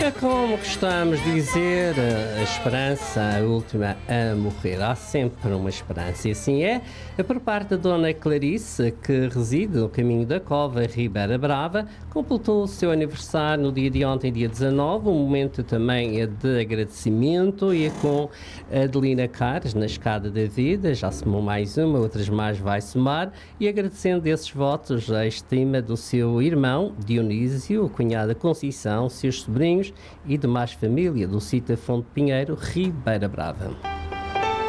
É como costumamos dizer, a esperança, a última a morrer. Há sempre uma esperança, e assim é. Por parte da Dona Clarice, que reside no caminho da Cova, Ribeira Brava, completou o seu aniversário no dia de ontem, dia 19. Um momento também é de agradecimento, e é com Adelina Cares, na escada da vida. Já somou mais uma, outras mais vai somar. E agradecendo esses votos, a estima do seu irmão Dionísio, a cunhada Conceição, seus sobrinhos e demais família do sítio Fonte Pinheiro, Ribeira Brava.